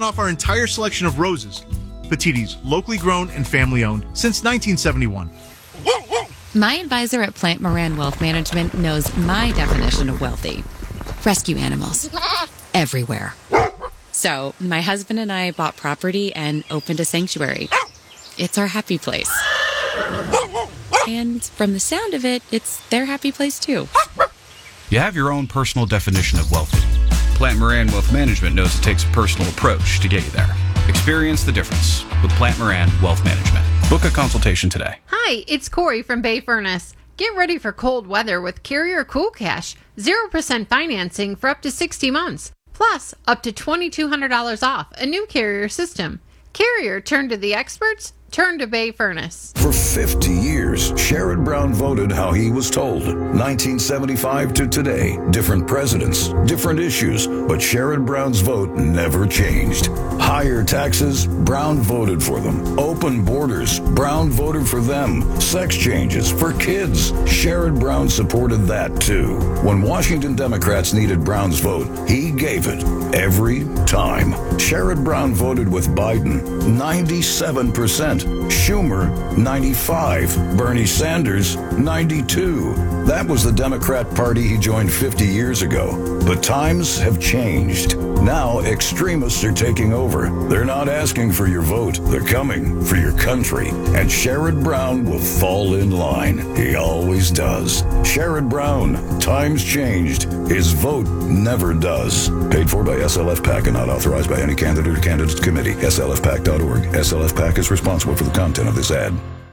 off our entire selection of roses. Petitti's, locally grown and family-owned since 1971. My advisor at Plant Moran Wealth Management knows my definition of wealthy. Rescue animals. Everywhere. So, my husband and I bought property and opened a sanctuary. It's our happy place. And from the sound of it, it's their happy place too. You have your own personal definition of wealthy. Plant Moran Wealth Management knows it takes a personal approach to get you there. Experience the difference with Plant Moran Wealth Management. Book a consultation today. Hi, it's Corey from Bay Furnace. Get ready for cold weather with Carrier Cool Cash. 0% financing for up to 60 months. Plus, up to $2,200 off a new Carrier system. Carrier, turn to the experts, turn to Bay Furnace. For 50 years, Sherrod Brown voted how he was told. 1975 to today, different presidents, different issues, but Sherrod Brown's vote never changed. Higher taxes, Brown voted for them. Open borders, Brown voted for them. Sex changes for kids, Sherrod Brown supported that too. When Washington Democrats needed Brown's vote, he gave it every time. Sherrod Brown voted with Biden, 97%. Schumer, 95. Bernie Sanders, 92. That was the Democrat Party he joined 50 years ago. But times have changed. Now extremists are taking over. They're not asking for your vote. They're coming for your country. And Sherrod Brown will fall in line. He always does. Sherrod Brown, times changed. His vote never does. Paid for by SLF PAC and not authorized by any candidate or candidates committee. SLFPAC.org. SLF PAC is responsible for the content of this ad.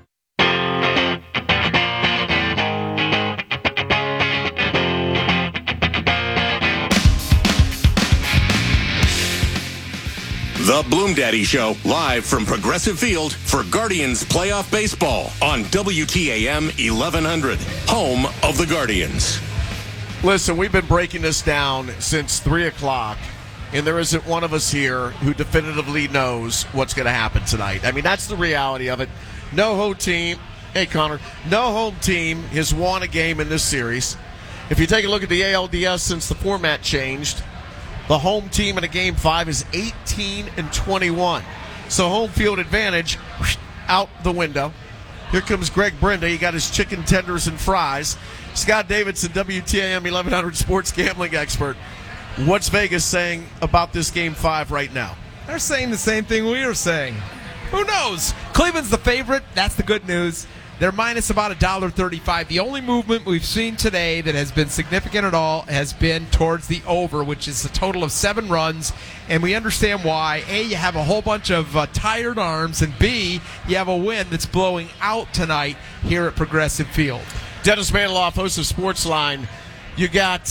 The Bloom Daddy Show, live from Progressive Field for Guardians playoff baseball on WTAM 1100, home of the Guardians. Listen, we've been breaking this down since 3 o'clock, and there isn't one of us here who definitively knows what's going to happen tonight. I mean, that's the reality of it. No home team, hey Connor, no home team has won a game in this series. If you take a look at the ALDS since the format changed, the home team in a Game 5 is 18-21. So home field advantage out the window. Here comes Greg Brenda. He got his chicken tenders and fries. Scott Davidson, WTAM 1100 sports gambling expert. What's Vegas saying about this Game 5 right now? They're saying the same thing we were saying. Who knows? Cleveland's the favorite. That's the good news. They're minus about $1.35. The only movement we've seen today that has been significant at all has been towards the over, which is a total of 7 runs. And we understand why. A, you have a whole bunch of tired arms, and B, you have a wind that's blowing out tonight here at Progressive Field. Dennis Mandeloff, host of Sportsline. You've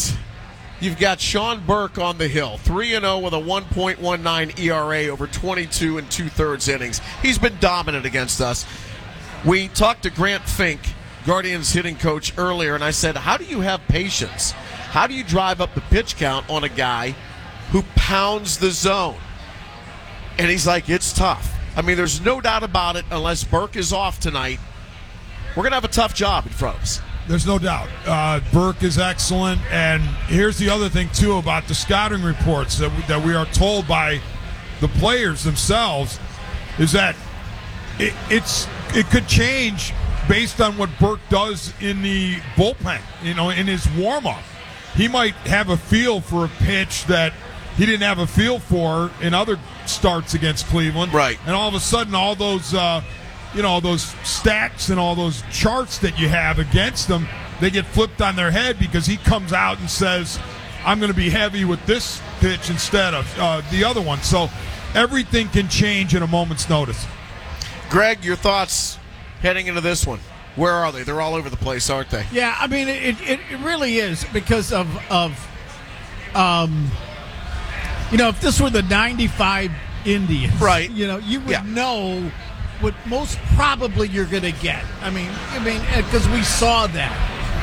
got Sean Burke on the hill, 3-0 with a 1.19 ERA over 22 2/3 innings. He's been dominant against us. We talked to Grant Fink, Guardians hitting coach, earlier, and I said, how do you have patience? How do you drive up the pitch count on a guy who pounds the zone? And he's like, it's tough. I mean, there's no doubt about it, unless Burke is off tonight, we're going to have a tough job in front of us. There's no doubt. Burke is excellent. And here's the other thing, too, about the scouting reports that we are told by the players themselves is that it could change based on what Burke does in the bullpen, in his warm-up. He might have a feel for a pitch that he didn't have a feel for in other starts against Cleveland. Right. And all of a sudden, all those those stats and all those charts that you have against them, they get flipped on their head because he comes out and says, I'm going to be heavy with this pitch instead of the other one. So everything can change in a moment's notice. Greg, your thoughts heading into this one? Where are they? They're all over the place, aren't they? Yeah, I mean, it really is because of if this were the 95 Indians, right? You would know what most probably you're going to get. I mean, because we saw that.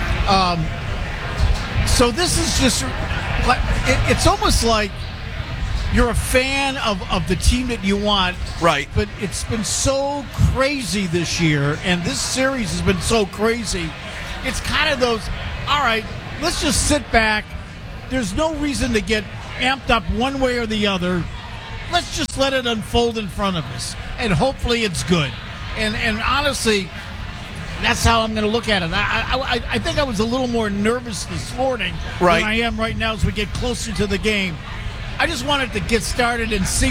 So this is just like it's almost like you're a fan of the team that you want, right? But it's been so crazy this year, and this series has been so crazy. It's kind of those, all right, let's just sit back. There's no reason to get amped up one way or the other. let's just let it unfold in front of us, and hopefully it's good. And honestly, that's how I'm going to look at it. I think I was a little more nervous this morning than I am right now as we get closer to the game. I just wanted to get started and see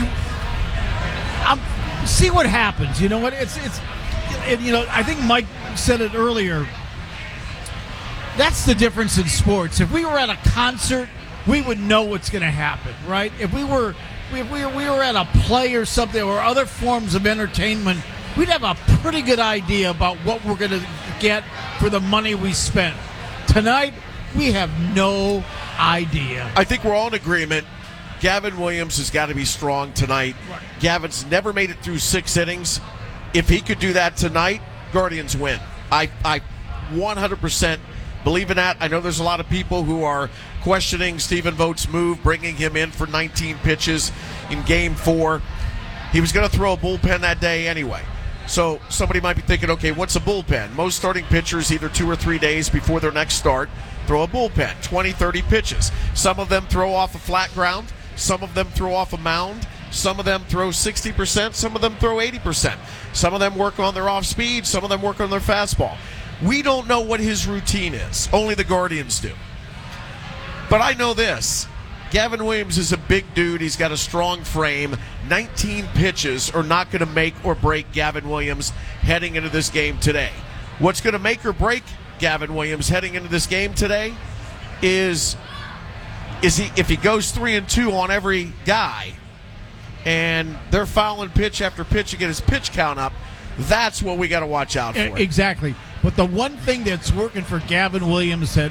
what happens. You know what? I think Mike said it earlier. That's the difference in sports. If we were at a concert, we would know what's going to happen, right? If we were at a play or something, or other forms of entertainment, we'd have a pretty good idea about what we're going to get for the money we spent. Tonight, we have no idea. I think we're all in agreement. Gavin Williams has got to be strong tonight. Right. Gavin's never made it through 6 innings. If he could do that tonight, Guardians win. I 100% believe in that. I know there's a lot of people who are questioning Stephen Vogt's move, bringing him in for 19 pitches in Game 4. He was going to throw a bullpen that day anyway. So somebody might be thinking, okay, what's a bullpen? Most starting pitchers, either 2 or 3 days before their next start, throw a bullpen, 20, 30 pitches. Some of them throw off a flat ground. Some of them throw off a mound. Some of them throw 60%. Some of them throw 80%. Some of them work on their off speed. Some of them work on their fastball. We don't know what his routine is. Only the Guardians do. But I know this. Gavin Williams is a big dude. He's got a strong frame. 19 pitches are not going to make or break Gavin Williams heading into this game today. What's going to make or break Gavin Williams heading into this game today is if he goes 3-2 on every guy and they're fouling pitch after pitch to get his pitch count up, that's what we got to watch out for. Exactly. But the one thing that's working for Gavin Williams is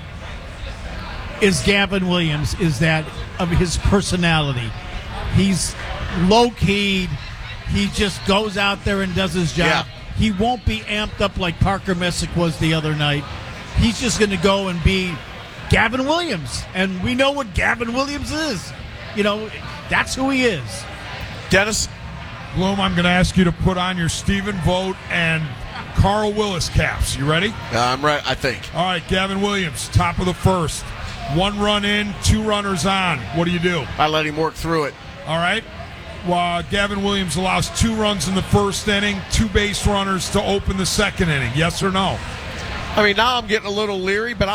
that of his personality. He's low-keyed. He just goes out there and does his job. Yeah. He won't be amped up like Parker Messick was the other night. He's just going to go and be Gavin Williams. And we know what Gavin Williams is. You know, that's who he is. Dennis? Bloom, I'm going to ask you to put on your Stephen Vogt and Carl Willis caps. You ready? I'm right, I think. All right, Gavin Williams, top of the first. 1 run in, 2 runners on. What do you do? I let him work through it. All right. Well, Gavin Williams allows 2 runs in the first inning, 2 base runners to open the second inning. Yes or no? I mean, now I'm getting a little leery, but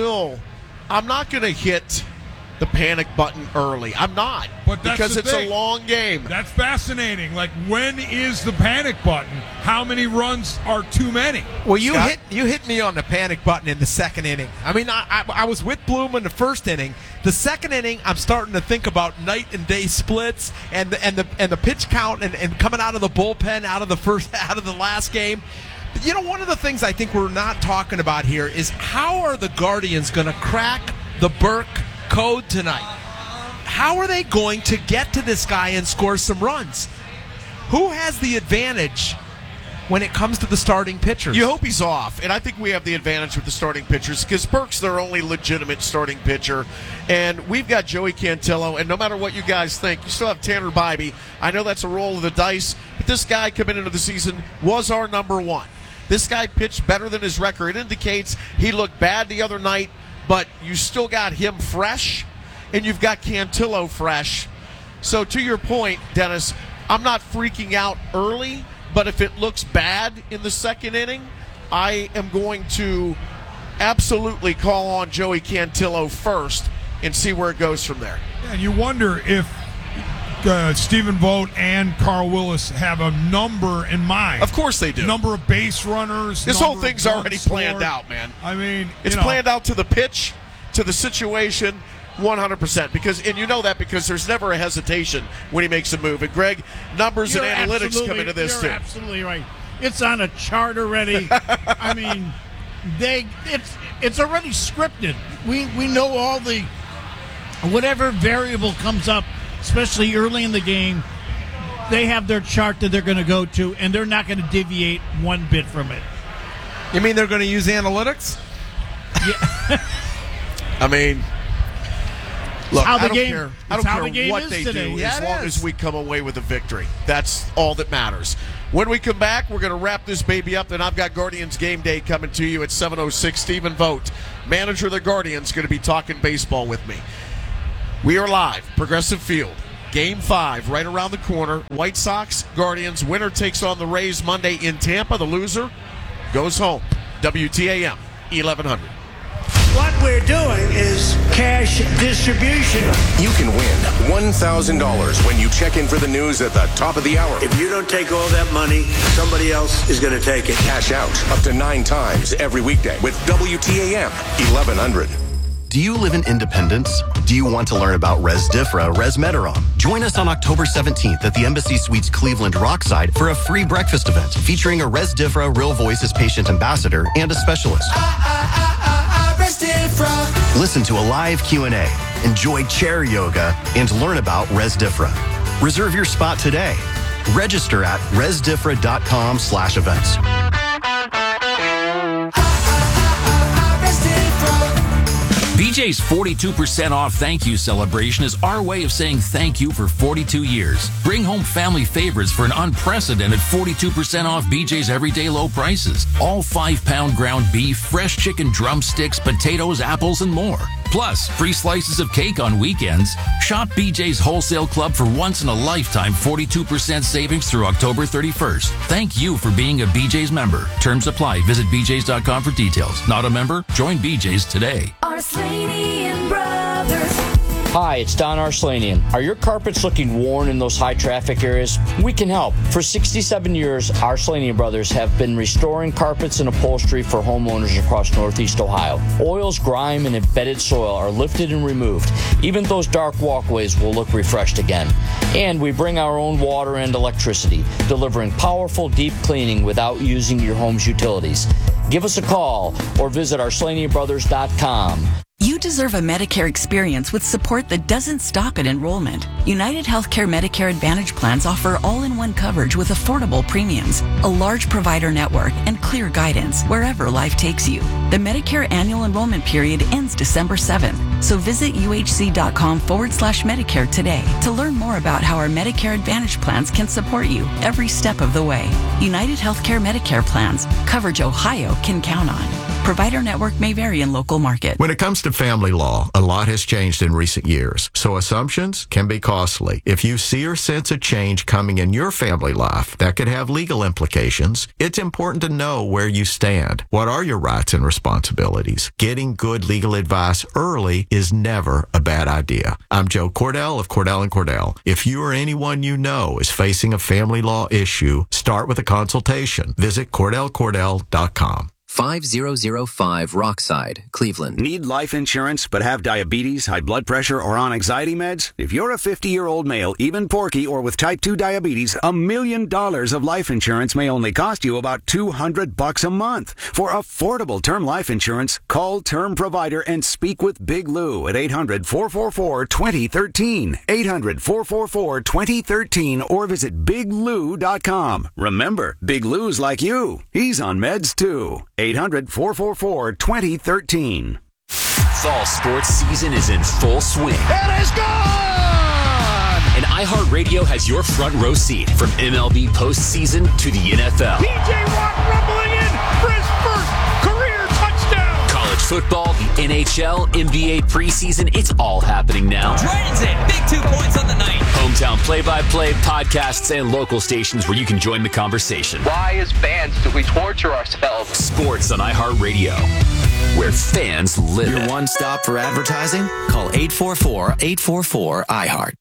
I'm not going to hit the panic button early. I'm not. But that's because the it's thing. a long game. That's fascinating. Like, when is the panic button? How many runs are too many? Well, you Scott? hit me on the panic button in the second inning. I mean, I was with Bloom in the first inning. The second inning, I'm starting to think about night and day splits and the pitch count and coming out of the bullpen out of the last game. But, you know, one of the things I think we're not talking about here is how are the Guardians going to crack the Burke code tonight? How are they going to get to this guy and score some runs? Who has the advantage when it comes to the starting pitchers? You hope he's off, and I think we have the advantage with the starting pitchers because Burke's their only legitimate starting pitcher, and we've got Joey Cantillo, and no matter what you guys think, you still have Tanner Bybee. I know that's a roll of the dice, but this guy coming into the season was our number 1. This guy pitched better than his record. It indicates he looked bad the other night, but you still got him fresh, and you've got Cantillo fresh. So to your point, Dennis, I'm not freaking out early, but if it looks bad in the second inning, I am going to absolutely call on Joey Cantillo first and see where it goes from there. Yeah, and you wonder if Stephen Vogt and Carl Willis have a number in mind. Of course they do. Number of base runners. This whole thing's already planned scored. out, man. I mean, it's planned out to the pitch, to the situation, 100%. Because, and you know that because there's never a hesitation when he makes a move. And Greg, numbers and analytics come into this too. You're absolutely right. It's on a chart already. I mean, it's already scripted. We know all the whatever variable comes up, especially early in the game. They have their chart that they're going to go to, and they're not going to deviate one bit from it. You mean they're going to use analytics? Yeah. I mean, look, how the I don't game, care. I don't how care the game what is they today. do Yeah, as long as we come away with a victory. That's all that matters. When we come back, we're going to wrap this baby up, and I've got Guardians Game Day coming to you at 7:06. Stephen Vogt, manager of the Guardians, going to be talking baseball with me. We are live, Progressive Field. Game 5 right around the corner. White Sox, Guardians. Winner takes on the Rays Monday in Tampa. The loser goes home. WTAM 1100. What we're doing is cash distribution. You can win $1,000 when you check in for the news at the top of the hour. If you don't take all that money, somebody else is going to take it. Cash out up to 9 times every weekday with WTAM 1100. Do you live in Independence? Do you want to learn about Resdifra Resmetirom? Join us on October 17th at the Embassy Suites Cleveland Rockside for a free breakfast event featuring a Resdifra Real Voices patient ambassador and a specialist. Resdifra. Listen to a live Q&A, enjoy chair yoga, and learn about Resdifra. Reserve your spot today. Register at resdifra.com/events. BJ's 42% off thank you celebration is our way of saying thank you for 42 years. Bring home family favorites for an unprecedented 42% off BJ's everyday low prices. All 5-pound ground beef, fresh chicken drumsticks, potatoes, apples, and more. Plus, free slices of cake on weekends. Shop BJ's Wholesale Club for once-in-a-lifetime 42% savings through October 31st. Thank you for being a BJ's member. Terms apply. Visit bjs.com for details. Not a member? Join BJ's today. Arslanian Brothers. Hi, it's Don Arslanian. Are your carpets looking worn in those high traffic areas? We can help. For 67 years, Arslanian Brothers have been restoring carpets and upholstery for homeowners across Northeast Ohio. Oils, grime, and embedded soil are lifted and removed. Even those dark walkways will look refreshed again. And we bring our own water and electricity, delivering powerful deep cleaning without using your home's utilities. Give us a call or visit arslanianbrothers.com. You deserve a Medicare experience with support that doesn't stop at enrollment. United Healthcare Medicare Advantage plans offer all-in-one coverage with affordable premiums, a large provider network, and clear guidance wherever life takes you. The Medicare annual enrollment period ends December 7th, so visit uhc.com/Medicare today to learn more about how our Medicare Advantage plans can support you every step of the way. United Healthcare Medicare plans, coverage Ohio can count on. Provider network may vary in local market. When it comes to family law, a lot has changed in recent years, so assumptions can be costly. If you see or sense a change coming in your family life that could have legal implications, it's important to know where you stand. What are your rights and responsibilities? Getting good legal advice early is never a bad idea. I'm Joe Cordell of Cordell & Cordell. If you or anyone you know is facing a family law issue, start with a consultation. Visit CordellCordell.com. 5005 Rockside, Cleveland. Need life insurance but have diabetes, high blood pressure, or on anxiety meds? If you're a 50-year-old male, even porky, or with type 2 diabetes, $1 million of life insurance may only cost you about $200 a month. For affordable term life insurance, call Term Provider and speak with Big Lou at 800-444-2013. 800-444-2013 or visit biglou.com. Remember, Big Lou's like you. He's on meds too. 800-444-2013. Fall sports season is in full swing. It is gone! And iHeartRadio has your front row seat from MLB postseason to the NFL. P.J. Watt rumbling in for his first career touchdown! College football, the NHL, NBA preseason, it's all happening now. Dragons in, big 2 points on the night. Hometown play-by-play, podcasts, and local stations where you can join the conversation. Why, as fans, do we torture ourselves? Sports on iHeartRadio, where fans live. Your one stop for advertising? Call 844-844-iHeart.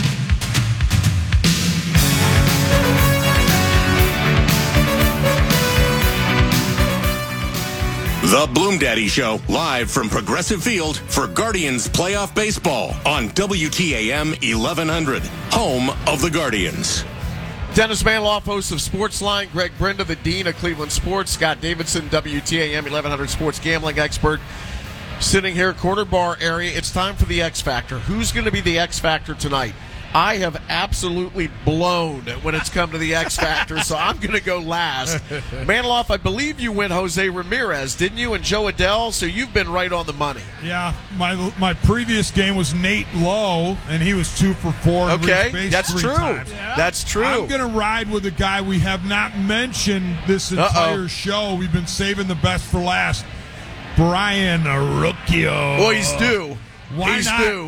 The Bloom Daddy Show, live from Progressive Field for Guardians playoff baseball on WTAM 1100, home of the Guardians. Dennis Manloff, host of Sportsline. Greg Brenda, the dean of Cleveland Sports. Scott Davidson, WTAM 1100 sports gambling expert, sitting here, corner bar area. It's time for the X Factor. Who's going to be the X Factor tonight? I have absolutely blown when it's come to the X Factor, so I'm going to go last. Manloff, I believe you went Jose Ramirez, didn't you, and Joe Adell, so you've been right on the money. Yeah, my previous game was Nate Lowe, and he was 2 for 4. Okay, that's true. Yeah. That's true. I'm going to ride with a guy we have not mentioned this entire show. We've been saving the best for last. Brian Arrucchio. Well, he's due. Why he's not? due.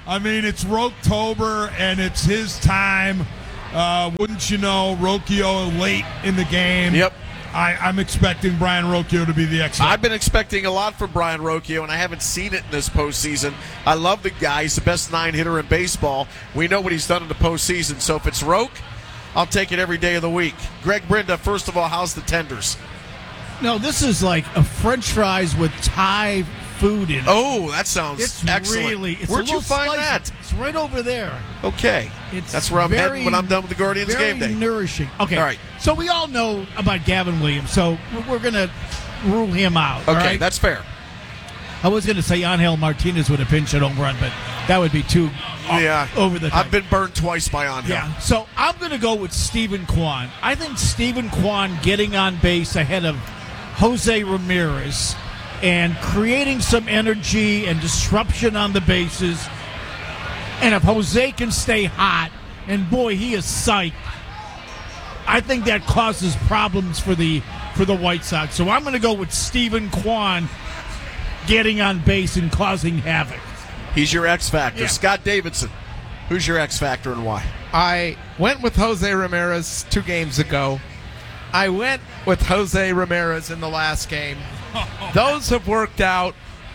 I mean, it's Roketober, and it's his time. Wouldn't you know, Rocchio late in the game. Yep. I'm expecting Brian Rocchio to be the X factor. I've been expecting a lot from Brian Rocchio, and I haven't seen it in this postseason. I love the guy. He's the best 9-hitter in baseball. We know what he's done in the postseason. So if it's Roque, I'll take it every day of the week. Greg Brinda, first of all, how's the tenders? No, this is like a French fries with Thai food in it. Oh, that sounds It's excellent. really. It's Where'd a you little find slice. that? It's right over there. Okay. It's That's where I'm very, heading when I'm done with the Guardians very game day. nourishing. Okay. All right. So we all know about Gavin Williams, so we're going to rule him out. Okay, all right? that's fair. I was going to say Angel Martinez with a pinch hit home run, but that would be too over the top. I've been burned twice by Angel. Yeah, so I'm going to go with Stephen Kwan. I think Stephen Kwan getting on base ahead of Jose Ramirez and creating some energy and disruption on the bases. And if Jose can stay hot, and boy, he is psyched, I think that causes problems for the White Sox. So I'm going to go with Stephen Kwan getting on base and causing havoc. He's your X factor. Yeah. Scott Davidson, who's your X factor and why? I went with Jose Ramirez 2 games ago. I went with Jose Ramirez in the last game. Those have worked out.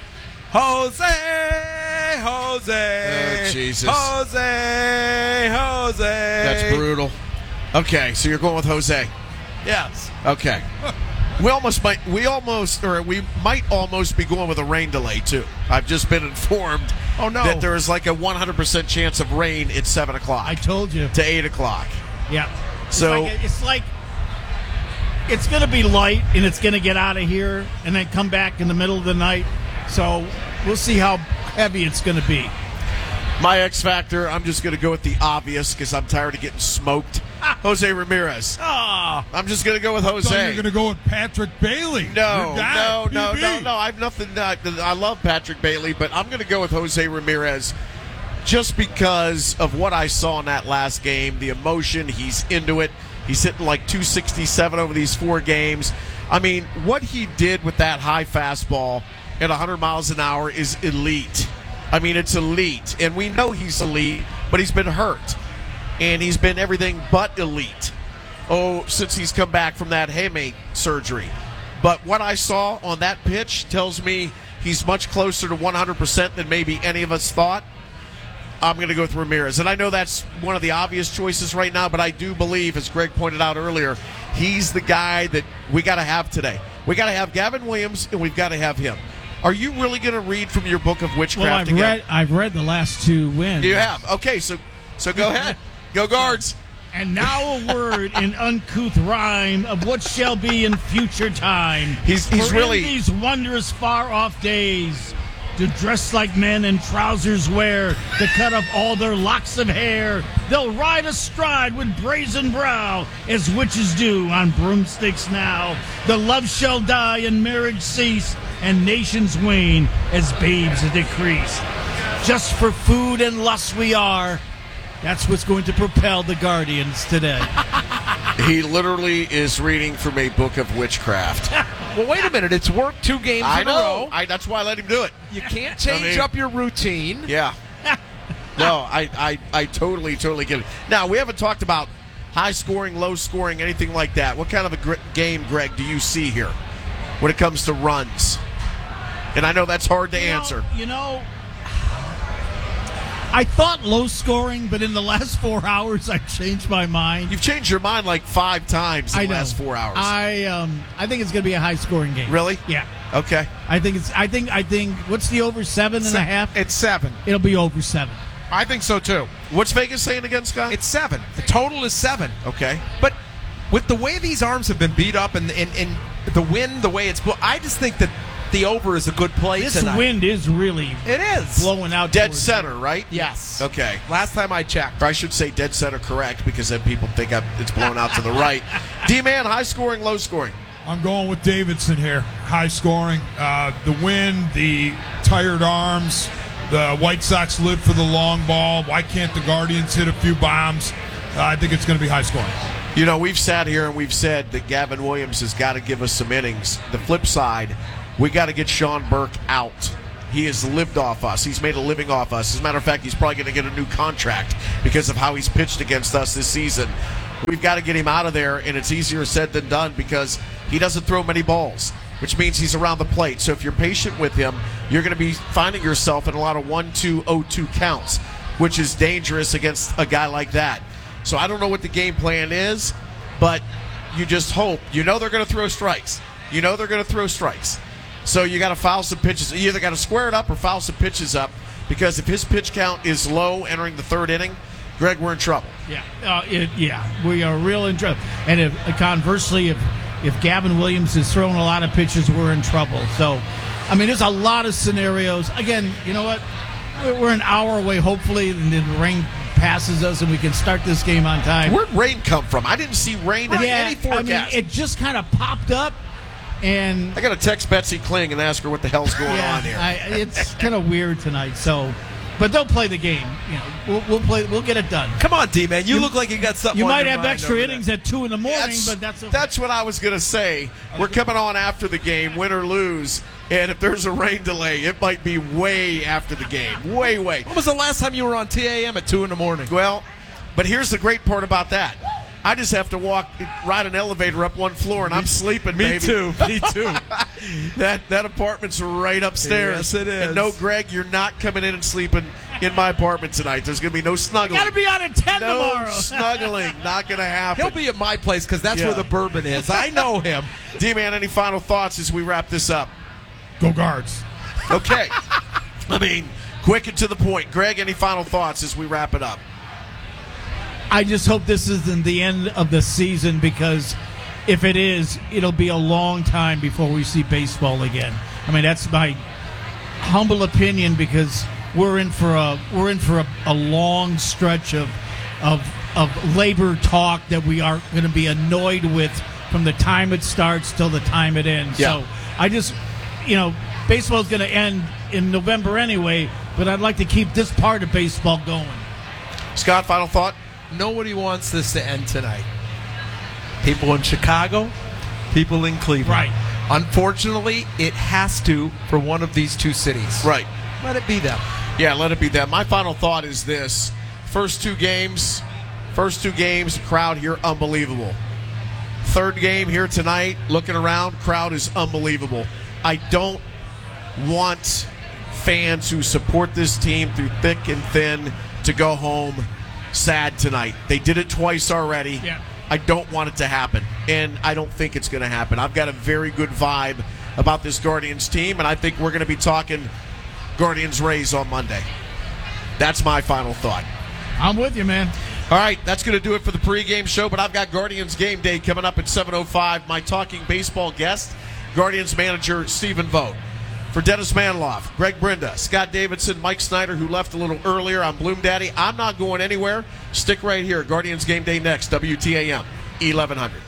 Jose. Oh, Jesus. Jose. That's brutal. Okay, so you're going with Jose. Yes. Okay. We might almost be going with a rain delay too. I've just been informed that there is like a 100% chance of rain at 7 o'clock. I told you. To 8 o'clock. Yeah. So it's like it's going to be light and it's going to get out of here and then come back in the middle of the night. So we'll see how heavy it's going to be. My X factor, I'm just going to go with the obvious because I'm tired of getting smoked. Jose Ramirez. I'm just going to go with Jose. I thought you were going to go with Patrick Bailey. No. I have nothing. I love Patrick Bailey, but I'm going to go with Jose Ramirez just because of what I saw in that last game, the emotion. He's into it. He's hitting like 267 over these 4 games. I mean, what he did with that high fastball at 100 miles an hour is elite. I mean, it's elite. And we know he's elite, but he's been hurt. And he's been everything but elite. Since he's come back from that hamate surgery. But what I saw on that pitch tells me he's much closer to 100% than maybe any of us thought. I'm going to go with Ramirez. And I know that's one of the obvious choices right now, but I do believe, as Greg pointed out earlier, he's the guy that we got to have today. We got to have Gavin Williams, and we've got to have him. Are you really going to read from your book of witchcraft again? I've read the last 2 wins. You have? Okay, so go ahead. Go Guards. And now a word in uncouth rhyme of what shall be in future time. He's For really... in these wondrous far-off days, to dress like men and trousers wear, to cut off all their locks of hair, they'll ride astride with brazen brow, as witches do on broomsticks now. The love shall die and marriage cease, and nations wane as babes decrease. Just for food and lust we are. That's what's going to propel the Guardians today. He literally is reading from a book of witchcraft. Well, wait a minute. It's worked 2 games in a row. That's why I let him do it. You can't change up your routine. Yeah. No, I totally get it. Now, we haven't talked about high scoring, low scoring, anything like that. What kind of a game, Greg, do you see here when it comes to runs? And I know that's hard to answer. I thought low scoring, but in the last 4 hours, I changed my mind. You've changed your mind like 5 times in the last 4 hours. I think it's going to be a high scoring game. Really? Yeah. Okay. I think. What's the over 7.5? It's 7. It'll be over 7. I think so too. What's Vegas saying again, Scott? It's 7. The total is 7. Okay. But with the way these arms have been beat up and the wind, the way it's I just think that the over is a good play This tonight. wind is really blowing out. Dead center, right? Yes. Okay. Last time I checked. Or I should say dead center correct because then people think it's blown out to the right. D-Man, high scoring, low scoring. I'm going with Davidson here. High scoring. The wind, the tired arms, the White Sox live for the long ball. Why can't the Guardians hit a few bombs? I think it's going to be high scoring. You know, we've sat here and we've said that Gavin Williams has got to give us some innings. The flip side, we got to get Sean Burke out. He has lived off us. He's made a living off us. As a matter of fact, he's probably going to get a new contract because of how he's pitched against us this season. We've got to get him out of there, and it's easier said than done because he doesn't throw many balls, which means he's around the plate. So if you're patient with him, you're going to be finding yourself in a lot of 1-2, 0-2 counts, which is dangerous against a guy like that. So I don't know what the game plan is, but you just hope. You know they're going to throw strikes. So you got to foul some pitches. You either got to square it up or foul some pitches up, because if his pitch count is low entering the third inning, Greg, we're in trouble. We are real in trouble. And conversely, if Gavin Williams is throwing a lot of pitches, we're in trouble. So, I mean, there's a lot of scenarios. Again, you know what? We're an hour away, hopefully, and then the rain passes us and we can start this game on time. Where'd rain come from? I didn't see rain in any forecast. I mean, it just kind of popped up. And I got to text Betsy Kling and ask her what the hell's going on here. It's kind of weird tonight. So, but they'll play the game. You know, we'll play. We'll get it done. Come on, D-man. You look like you got something. You on might your have mind extra innings at 2 a.m, but that's okay. That's what I was going to say. We're coming on after the game, win or lose. And if there's a rain delay, it might be way after the game. Way. When was the last time you were on TAM at 2 a.m? Well, but here's the great part about that. I just have to ride an elevator up one floor, and I'm sleeping, Me baby. too. That apartment's right upstairs. Yes, it is. And no, Greg, you're not coming in and sleeping in my apartment tonight. There's going to be no snuggling. Got to be on at 10 tomorrow. No snuggling. Not going to happen. He'll be at my place because that's where the bourbon is. I know him. D-Man, any final thoughts as we wrap this up? Go Guards. Okay. I mean, quick and to the point. Greg, any final thoughts as we wrap it up? I just hope this isn't the end of the season, because if it is, it'll be a long time before we see baseball again. I mean, that's my humble opinion, because we're in for a long stretch of labor talk that we are going to be annoyed with from the time it starts till the time it ends. Yeah. So I just, baseball's going to end in November anyway, but I'd like to keep this part of baseball going. Scott, final thought? Nobody wants this to end tonight. People in Chicago, people in Cleveland. Right. Unfortunately, it has to for one of these two cities. Right. Let it be them. Yeah, let it be them. My final thought is this. First two games, crowd here, unbelievable. Third game here tonight, looking around, crowd is unbelievable. I don't want fans who support this team through thick and thin to go home sad tonight. They did it twice already. Yeah. I don't want it to happen, and I don't think it's going to happen. I've got a very good vibe about this Guardians team, and I think we're going to be talking Guardians-Rays on Monday. That's my final thought. I'm with you, man. All right, that's going to do it for the pregame show, but I've got Guardians Game Day coming up at 7:05. My talking baseball guest, Guardians manager Stephen Vogt. For Dennis Manloff, Greg Brinda, Scott Davidson, Mike Snyder, who left a little earlier, I'm Bloom Daddy. I'm not going anywhere. Stick right here. Guardians Game Day next, WTAM, 1100.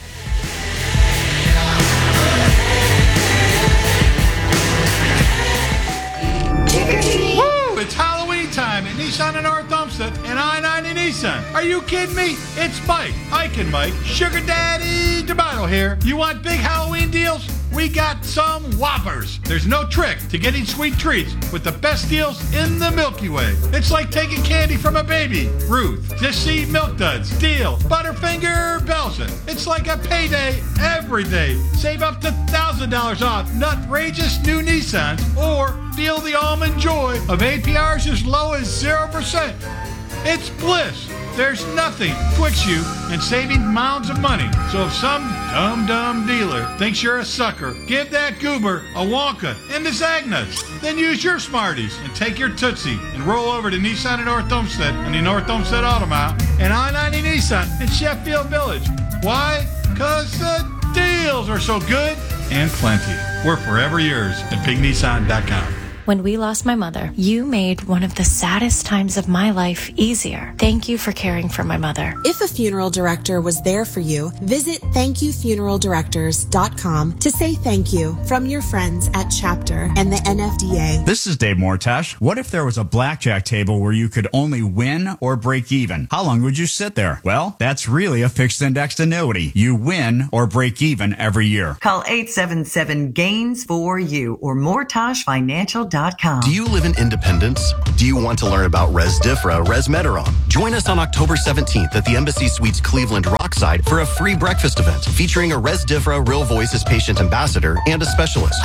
Woo! It's Halloween time at Nissan in North Olmsted and I-90 Nissan. Are you kidding me? It's Mike, Ike and Mike, Sugar Daddy DeMotto here. You want big Halloween deals? We got some whoppers. There's no trick to getting sweet treats with the best deals in the Milky Way. It's like taking candy from a baby. Ruth, Just See Milk Duds, Deal, Butterfinger, Belgian. It's like a payday every day. Save up to $1,000 off nutrageous new Nissans, or feel the almond joy of APRs as low as 0%. It's bliss. There's nothing twixt you and saving mounds of money. So if some dumb dealer thinks you're a sucker, give that goober a Wonka and the Zagnuts. Then use your Smarties and take your Tootsie and roll over to Nissan in North Olmsted and the North Olmsted Auto Mile and I-90 Nissan in Sheffield Village. Why? Because the deals are so good and plenty. We're forever yours at BigNissan.com. When we lost my mother, you made one of the saddest times of my life easier. Thank you for caring for my mother. If a funeral director was there for you, visit thankyoufuneraldirectors.com to say thank you from your friends at Chapter and the NFDA. This is Dave Mortash. What if there was a blackjack table where you could only win or break even? How long would you sit there? Well, that's really a fixed indexed annuity. You win or break even every year. Call 877-GAINS-4U or mortashfinancial.com. ResDifra.com. Do you live in Independence? Do you want to learn about Resdifra Resmetirom? Join us on October 17th at the Embassy Suites Cleveland Rockside for a free breakfast event featuring a Resdifra Real Voices patient ambassador and a specialist.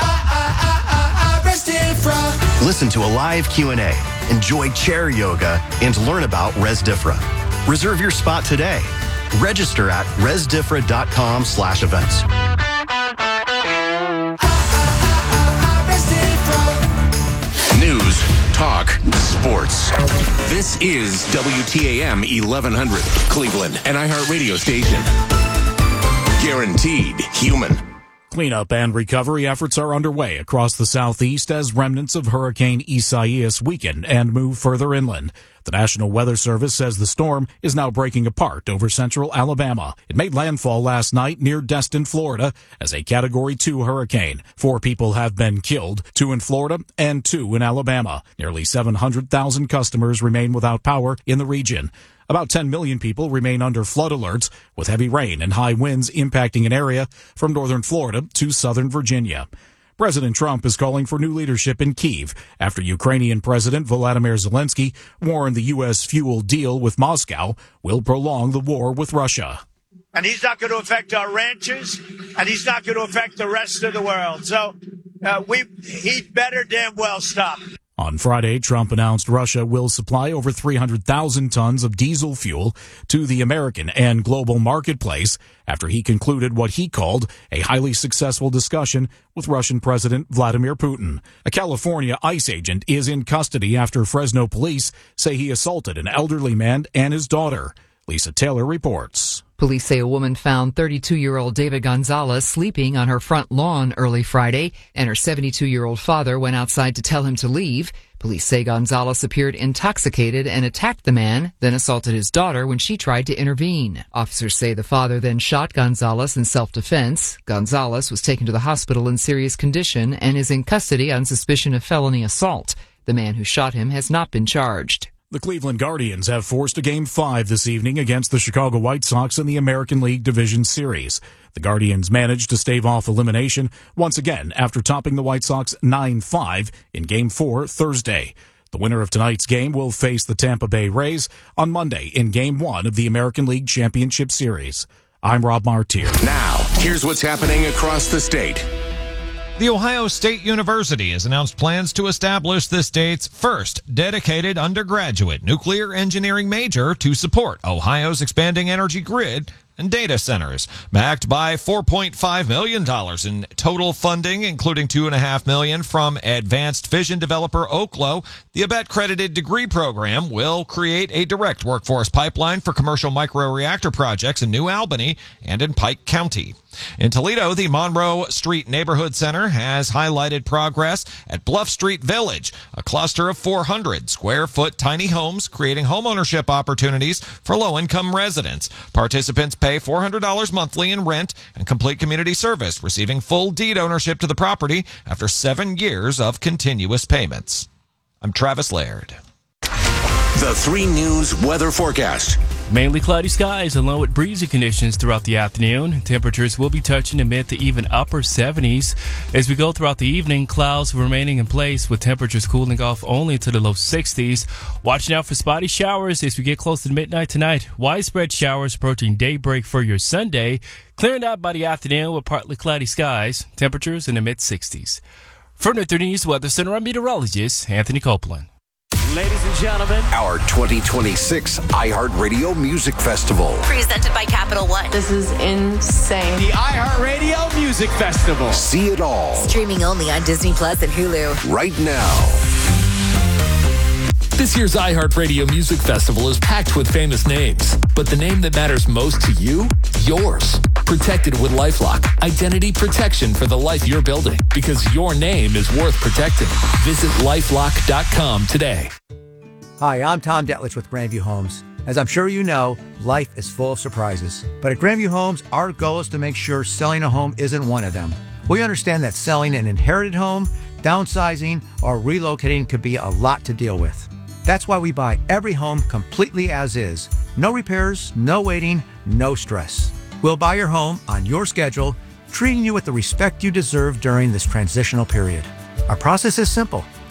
Listen to a live Q&A, enjoy chair yoga, and learn about Resdifra. Reserve your spot today. Register at resdifra.com/events. News, talk, sports. This is WTAM 1100, Cleveland, an iHeart radio station. Guaranteed human. Cleanup and recovery efforts are underway across the southeast as remnants of Hurricane Isaias weaken and move further inland. The National Weather Service says the storm is now breaking apart over central Alabama. It made landfall last night near Destin, Florida, as a Category 2 hurricane. 4 people have been killed, 2 in Florida and 2 in Alabama. Nearly 700,000 customers remain without power in the region. About 10 million people remain under flood alerts, with heavy rain and high winds impacting an area from northern Florida to southern Virginia. President Trump is calling for new leadership in Kyiv after Ukrainian President Volodymyr Zelensky warned the U.S. fuel deal with Moscow will prolong the war with Russia. And he's not going to affect our ranchers, and he's not going to affect the rest of the world. So he'd better damn well stop. On Friday, Trump announced Russia will supply over 300,000 tons of diesel fuel to the American and global marketplace after he concluded what he called a highly successful discussion with Russian President Vladimir Putin. A California ICE agent is in custody after Fresno police say he assaulted an elderly man and his daughter. Lisa Taylor reports. Police say a woman found 32-year-old David Gonzalez sleeping on her front lawn early Friday, and her 72-year-old father went outside to tell him to leave. Police say Gonzalez appeared intoxicated and attacked the man, then assaulted his daughter when she tried to intervene. Officers say the father then shot Gonzalez in self-defense. Gonzalez was taken to the hospital in serious condition and is in custody on suspicion of felony assault. The man who shot him has not been charged. The Cleveland Guardians have forced a Game 5 this evening against the Chicago White Sox in the American League Division Series. The Guardians managed to stave off elimination once again after topping the White Sox 9-5 in Game 4 Thursday. The winner of tonight's game will face the Tampa Bay Rays on Monday in Game 1 of the American League Championship Series. I'm Rob Martier. Now, here's what's happening across the state. The Ohio State University has announced plans to establish the state's first dedicated undergraduate nuclear engineering major to support Ohio's expanding energy grid and data centers, backed by $4.5 million in total funding, including $2.5 million from advanced fission developer Oklo. The ABET-credited degree program will create a direct workforce pipeline for commercial microreactor projects in New Albany and in Pike County. In Toledo, the Monroe Street Neighborhood Center has highlighted progress at Bluff Street Village, a cluster of 400 square foot tiny homes, creating homeownership opportunities for low-income residents. Participants pay $400 monthly in rent and complete community service, receiving full deed ownership to the property after 7 years of continuous payments. I'm Travis Laird. The 3 News weather forecast. Mainly cloudy skies along with breezy conditions throughout the afternoon. Temperatures will be touching the mid to even upper 70s. As we go throughout the evening, clouds remaining in place with temperatures cooling off only to the low 60s. Watching out for spotty showers as we get close to midnight tonight. Widespread showers approaching daybreak for your Sunday. Clearing out by the afternoon with partly cloudy skies. Temperatures in the mid 60s. From the 3 News Weather Center, I'm meteorologist Anthony Copeland. Ladies and gentlemen, our 2026 iHeartRadio Music Festival. Presented by Capital One. This is insane. The iHeartRadio Music Festival. See it all. Streaming only on Disney Plus and Hulu. Right now. This year's iHeartRadio Music Festival is packed with famous names, but the name that matters most to you? Yours. Protected with LifeLock. Identity protection for the life you're building, because your name is worth protecting. Visit LifeLock.com today. Hi, I'm Tom Detlich with Grandview Homes. As I'm sure you know, life is full of surprises. But at Grandview Homes, our goal is to make sure selling a home isn't one of them. We understand that selling an inherited home, downsizing, or relocating could be a lot to deal with. That's why we buy every home completely as is. No repairs, no waiting, no stress. We'll buy your home on your schedule, treating you with the respect you deserve during this transitional period. Our process is simple.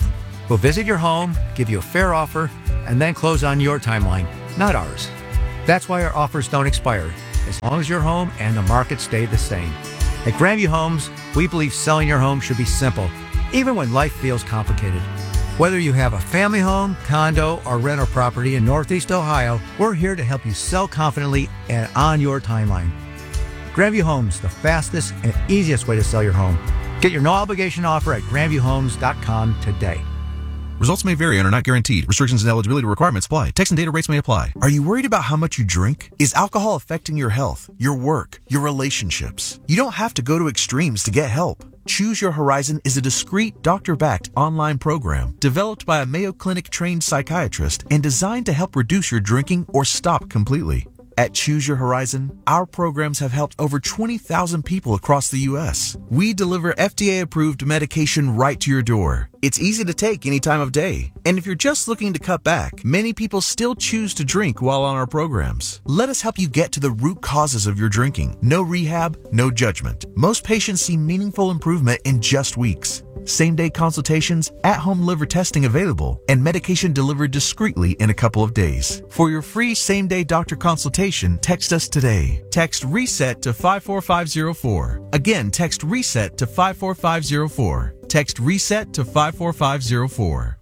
We'll visit your home, give you a fair offer, and then close on your timeline, not ours. That's why our offers don't expire, as long as your home and the market stay the same. At Grandview Homes, we believe selling your home should be simple, even when life feels complicated. Whether you have a family home, condo, or rental property in Northeast Ohio, we're here to help you sell confidently and on your timeline. Grandview Homes, the fastest and easiest way to sell your home. Get your no-obligation offer at grandviewhomes.com today. Results may vary and are not guaranteed. Restrictions and eligibility requirements apply. Text and data rates may apply. Are you worried about how much you drink? Is alcohol affecting your health, your work, your relationships? You don't have to go to extremes to get help. Choose Your Horizon is a discreet, doctor-backed online program developed by a Mayo Clinic-trained psychiatrist and designed to help reduce your drinking or stop completely. At Choose Your Horizon, our programs have helped over 20,000 people across the U.S. We deliver FDA-approved medication right to your door. It's easy to take any time of day. And if you're just looking to cut back, many people still choose to drink while on our programs. Let us help you get to the root causes of your drinking. No rehab, no judgment. Most patients see meaningful improvement in just weeks. Same-day consultations, at-home liver testing available, and medication delivered discreetly in a couple of days. For your free same-day doctor consultation, text us today. Text RESET to 54504. Again, text RESET to 54504. Text RESET to 54504.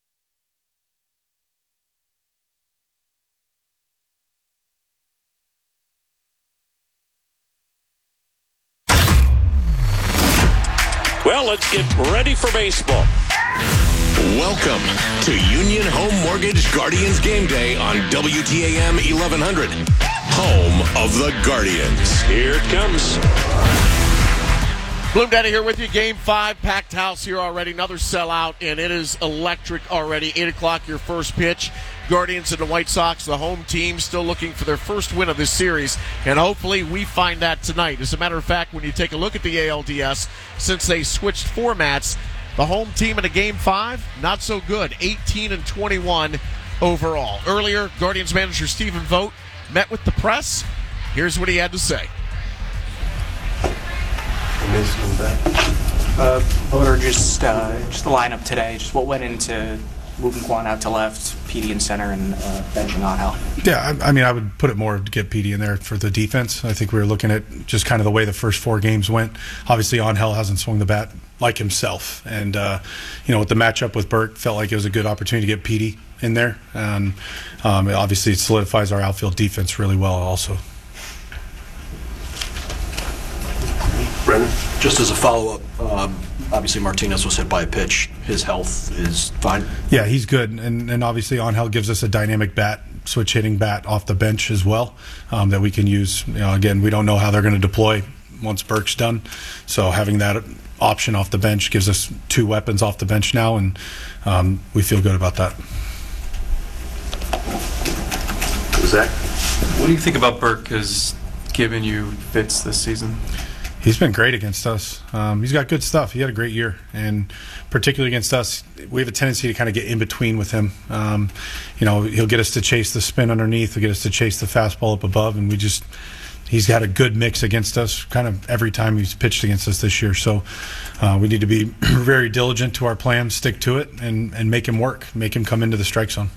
Well, let's get ready for baseball. Welcome to Union Home Mortgage Guardians Game Day on WTAM 1100. Home of the Guardians. Here it comes. Bloom Daddy here with you. Game 5, packed house here already. Another sellout, and it is electric already. 8 o'clock, your first pitch. Guardians and the White Sox, the home team, still looking for their first win of this series, and hopefully we find that tonight. As a matter of fact, when you take a look at the ALDS, since they switched formats, the home team in a Game 5, not so good. 18-21 overall. Earlier, Guardians manager Stephen Vogt met with the press. Here's what he had to say. Or just the lineup today, just what went into moving Quan out to left, PD in center, and benching Angel. Yeah, I mean, I would put it more to get PD in there for the defense. I think we were looking at just kind of the way the first 4 games went. Obviously, Angel hasn't swung the bat like himself. And, with the matchup with Burke, felt like it was a good opportunity to get PD in there. And obviously, it solidifies our outfield defense really well also. Brendan, just as a follow-up, obviously Martinez was hit by a pitch. His health is fine? Yeah, he's good. And obviously Angel gives us a dynamic bat, switch hitting bat off the bench as well that we can use. Again, we don't know how they're going to deploy once Burke's done. So having that option off the bench gives us 2 weapons off the bench now, and we feel good about that. Zach? What do you think about Burke has given you fits this season? He's been great against us. He's got good stuff. He had a great year, and particularly against us, we have a tendency to kind of get in between with him. He'll get us to chase the spin underneath, he'll get us to chase the fastball up above, and he's got a good mix against us kind of every time he's pitched against us this year. So we need to be very diligent to our plan, stick to it, and make him work, make him come into the strike zone.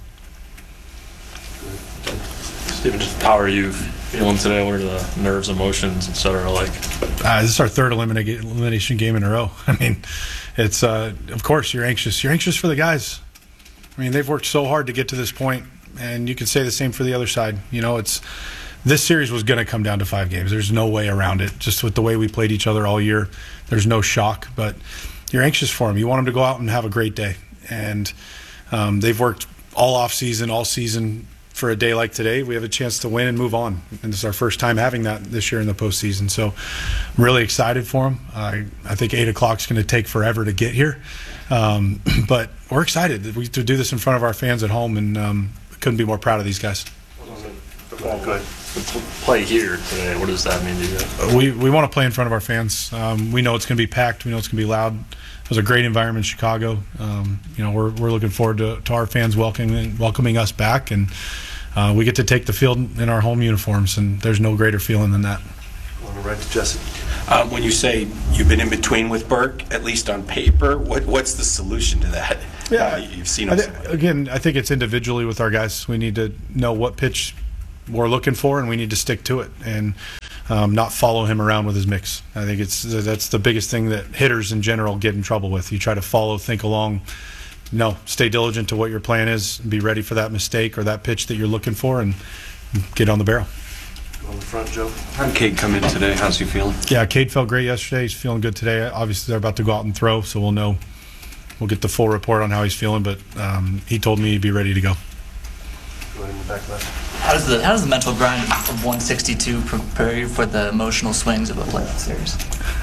Steven, just how are you feeling today? What are the nerves, emotions, et cetera like? This is our 3rd elimination game in a row. I mean, it's of course you're anxious. You're anxious for the guys. I mean, they've worked so hard to get to this point, and you could say the same for the other side. This series was going to come down to 5 games. There's no way around it. Just with the way we played each other all year, there's no shock. But you're anxious for them. You want them to go out and have a great day. And they've worked all off season, all season. For a day like today, we have a chance to win and move on. And this is our first time having that this year in the postseason. So I'm really excited for them. I think 8 o'clock is going to take forever to get here. But we're excited to do this in front of our fans at home, and couldn't be more proud of these guys. Good. Play here today, what does that mean to you? We want to play in front of our fans. We know it's going to be packed. We know it's going to be loud. It was a great environment in Chicago. We're looking forward to our fans welcoming us back, and we get to take the field in our home uniforms, and there's no greater feeling than that. Right to Jesse. When you say you've been in between with Burke, at least on paper, what's the solution to that? Yeah, you've seen him. I think it's individually with our guys. We need to know what pitch we're looking for, and we need to stick to it and not follow him around with his mix. I think that's the biggest thing that hitters in general get in trouble with. You try to follow, think along. No, stay diligent to what your plan is. Be ready for that mistake or that pitch that you're looking for, and get on the barrel. On the front, Joe. How did Cade come in today? How's he feeling? Yeah, Cade felt great yesterday. He's feeling good today. Obviously, they're about to go out and throw, so we'll know. We'll get the full report on how he's feeling, but he told me he'd be ready to go. Go ahead in the back left. How does the mental grind of 162 prepare you for the emotional swings of a playoff series?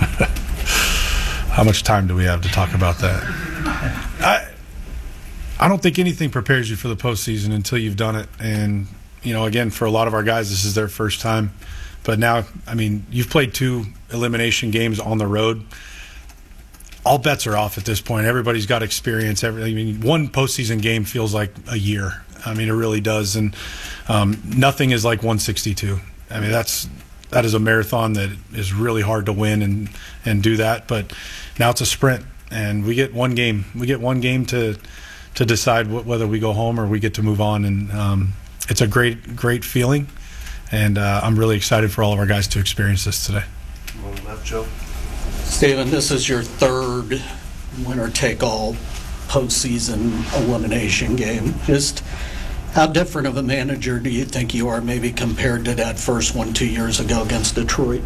How much time do we have to talk about that? I don't think anything prepares you for the postseason until you've done it. And, again, for a lot of our guys, this is their first time. But now, you've played 2 elimination games on the road. All bets are off at this point. Everybody's got experience. One postseason game feels like a year. It really does. And nothing is like 162. That is a marathon that is really hard to win and do that. But now it's a sprint, and we get one game. We get one game to decide whether we go home or we get to move on. And it's a great feeling. And I'm really excited for all of our guys to experience this today. On the left, Joe. Steven, this is your third winner-take-all postseason elimination game. Just how different of a manager do you think you are, maybe compared to that first one 2 years ago against Detroit?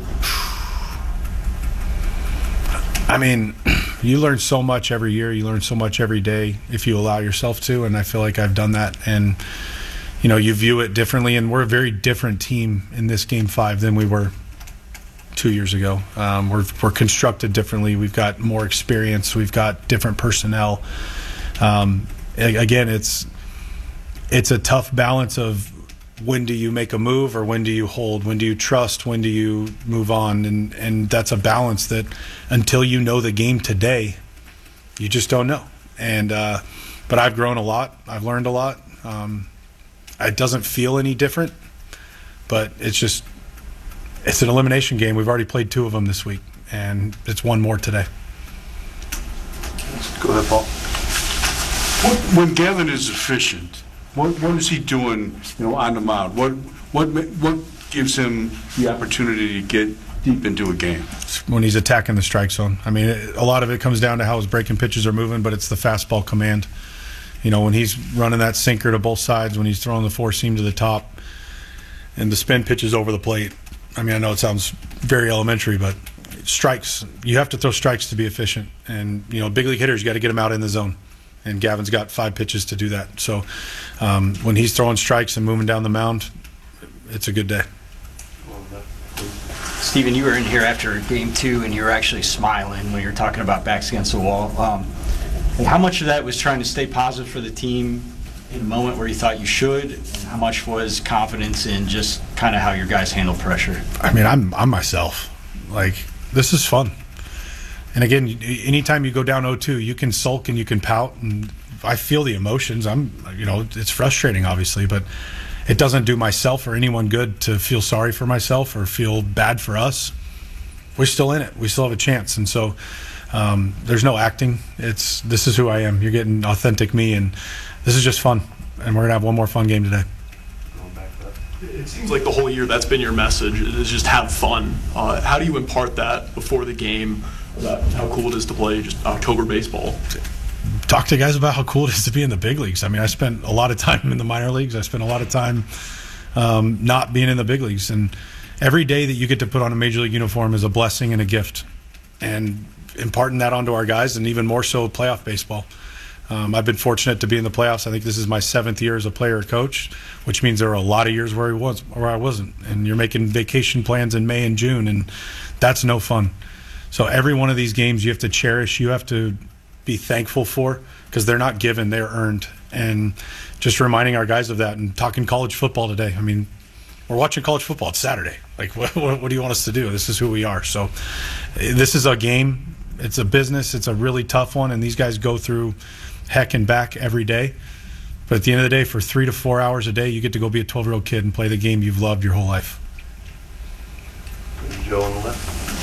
You learn so much every year. You learn so much every day if you allow yourself to, and I feel like I've done that. And, you view it differently, and we're a very different team in this Game 5 than we were 2 years ago. We're constructed differently. We've got more experience. We've got different personnel. Again, it's a tough balance of when do you make a move or when do you hold? When do you trust? When do you move on? And that's a balance that until you know the game today, you just don't know. And but I've grown a lot. I've learned a lot. It doesn't feel any different, but it's an elimination game. We've already played 2 of them this week, and it's one more today. Go ahead, Paul. When Gavin is efficient, what is he doing, on the mound? What gives him the opportunity to get deep into a game? When he's attacking the strike zone. A lot of it comes down to how his breaking pitches are moving, but it's the fastball command. When he's running that sinker to both sides, when he's throwing the 4-seam to the top, and the spin pitches over the plate. I know it sounds very elementary, but strikes, you have to throw strikes to be efficient. And, big league hitters, you got to get them out in the zone. And Gavin's got 5 pitches to do that. So when he's throwing strikes and moving down the mound, it's a good day. Steven, you were in here after Game 2, and you were actually smiling when you were talking about backs against the wall. How much of that was trying to stay positive for the team in a moment where you thought you should, and how much was confidence in just kind of how your guys handle pressure? I'm myself. This is fun. And again, anytime you go down 0-2, you can sulk and you can pout, and I feel the emotions. It's frustrating, obviously, but it doesn't do myself or anyone good to feel sorry for myself or feel bad for us. We're still in it. We still have a chance. And so there's no acting. This is who I am. You're getting authentic me, and this is just fun. And we're going to have one more fun game today. It seems like the whole year that's been your message, is just have fun. How do you impart that before the game, about how cool it is to play just October baseball? Talk to guys about how cool it is to be in the big leagues. I spent a lot of time in the minor leagues. I spent a lot of time not being in the big leagues. And every day that you get to put on a major league uniform is a blessing and a gift. And imparting that onto our guys, and even more so playoff baseball. I've been fortunate to be in the playoffs. I think this is my 7th year as a player or coach, which means there are a lot of years where I wasn't. And you're making vacation plans in May and June, and that's no fun. So every one of these games you have to cherish, you have to be thankful for, because they're not given, they're earned. And just reminding our guys of that, and talking college football today. We're watching college football. It's Saturday. What do you want us to do? This is who we are. So this is a game. It's a business. It's a really tough one, and these guys go through heck and back every day. But at the end of the day, for 3 to 4 hours a day, you get to go be a 12-year-old kid and play the game you've loved your whole life. Joe on the left.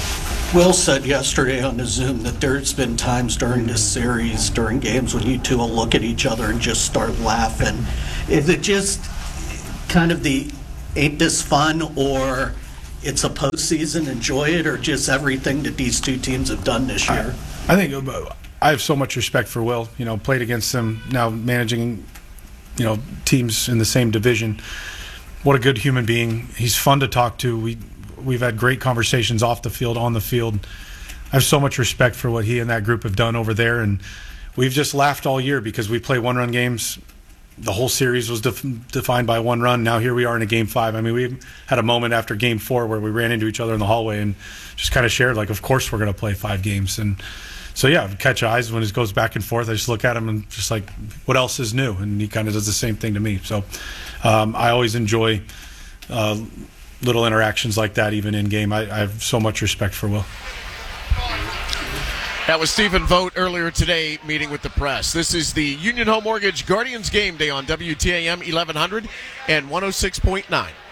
Will said yesterday on the Zoom that there's been times during this series, during games, when you two will look at each other and just start laughing. Is it just kind of the ain't this fun, or it's a postseason, enjoy it, or just everything that these two teams have done this year? I think I have so much respect for Will. Played against him, now managing, teams in the same division. What a good human being. He's fun to talk to. We've had great conversations off the field, on the field. I have so much respect for what he and that group have done over there, and we've just laughed all year because we play one-run games. The whole series was defined by one run. Now here we are in a Game 5. I mean, we had a moment after Game 4 where we ran into each other in the hallway and just kind of shared, like, of course we're going to play 5 games. And so, yeah, catch eyes when it goes back and forth. I just look at him and just like, what else is new? And he kind of does the same thing to me. So I always enjoy little interactions like that, even in game. I have so much respect for Will. That was Stephen Vogt earlier today meeting with the press. This is the Union Home Mortgage Guardians Game Day on WTAM 1100 and 106.9.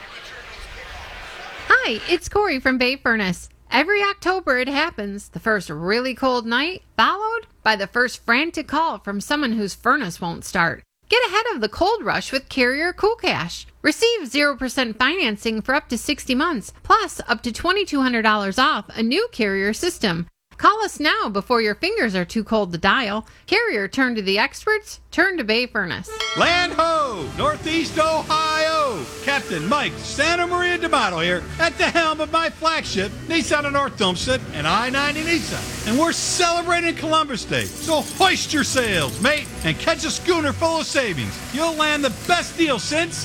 Hi, it's Corey from Bay Furnace. Every October it happens. The first really cold night, followed by the first frantic call from someone whose furnace won't start. Get ahead of the cold rush with Carrier Cool Cash. Receive 0% financing for up to 60 months, plus up to $2,200 off a new Carrier system. Call us now before your fingers are too cold to dial. Carrier, turn to the experts, turn to Bay Furnace. Land ho! Northeast Ohio! Captain Mike Santa Maria D'Amato here at the helm of my flagship, Nissan of North Olmsted and I-90 Nissan. And we're celebrating Columbus Day. So hoist your sails, mate, and catch a schooner full of savings. You'll land the best deal since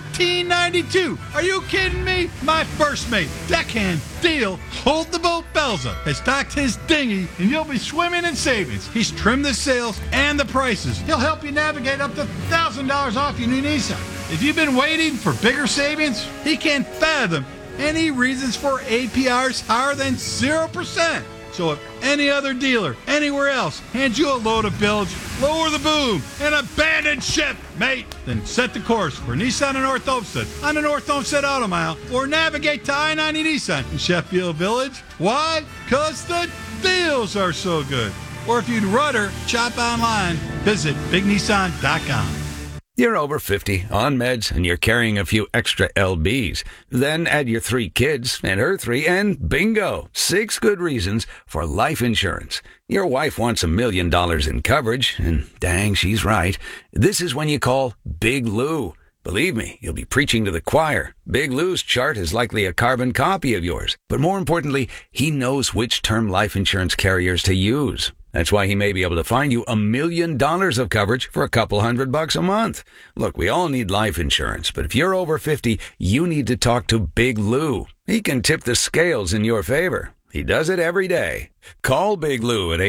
$14.92. Are you kidding me? My first mate, deckhand Deal, hold the boat Belza, has docked his dinghy, and you'll be swimming in savings. He's trimmed the sails and the prices. He'll help you navigate up to $1,000 off your new Nissan. If you've been waiting for bigger savings, he can't fathom any reasons for APRs higher than 0%. So if any other dealer anywhere else hands you a load of bilge, lower the boom and abandon ship, mate. Then set the course for Nissan of North Olmsted on the North Olmsted Auto Mile, or navigate to I-90 Nissan in Sheffield Village. Why? Because the deals are so good. Or if you'd rather shop online, visit BigNissan.com. You're over 50, on meds, and you're carrying a few extra LBs. Then add your 3 kids and her 3, and bingo! 6 good reasons for life insurance. Your wife wants $1 million in coverage, and dang, she's right. This is when you call Big Lou. Believe me, you'll be preaching to the choir. Big Lou's chart is likely a carbon copy of yours. But more importantly, he knows which term life insurance carriers to use. That's why he may be able to find you $1 million of coverage for a couple $100 a month. Look, we all need life insurance, but if you're over 50, you need to talk to Big Lou. He can tip the scales in your favor. He does it every day. Call Big Lou at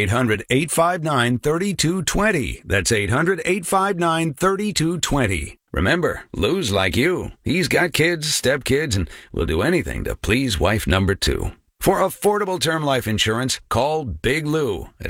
800-859-3220. That's 800-859-3220. Remember, Lou's like you. He's got kids, stepkids, and will do anything to please wife number 2. For affordable term life insurance, call Big Lou at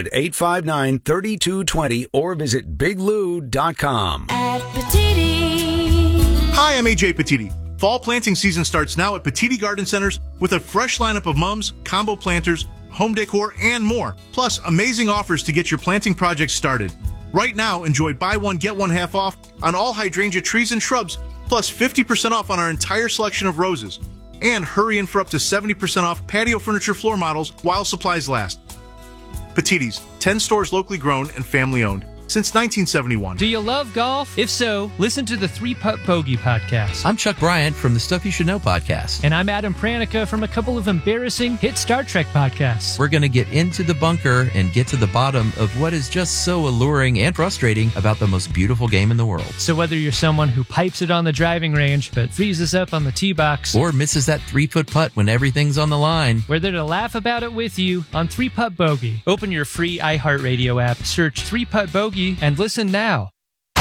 800-859-3220 or visit biglou.com. At Petiti. Hi, I'm AJ Petiti. Fall planting season starts now at Petiti Garden Centers with a fresh lineup of mums, combo planters, home decor, and more. Plus, amazing offers to get your planting project started. Right now, enjoy buy one, get one half off on all hydrangea trees and shrubs, plus 50% off on our entire selection of roses. And hurry in for up to 70% off patio furniture floor models while supplies last. Petiti's, 10 stores locally grown and family owned since 1971. Do you love golf? If so, listen to the 3-Putt Bogey podcast. I'm Chuck Bryant from the Stuff You Should Know podcast. And I'm Adam Pranica from a couple of embarrassing hit Star Trek podcasts. We're going to get into the bunker and get to the bottom of what is just so alluring and frustrating about the most beautiful game in the world. So whether you're someone who pipes it on the driving range but freezes up on the tee box, or misses that 3-foot putt when everything's on the line, we're there to laugh about it with you on 3-Putt Bogey. Open your free iHeartRadio app, search 3-Putt Bogey, and listen now.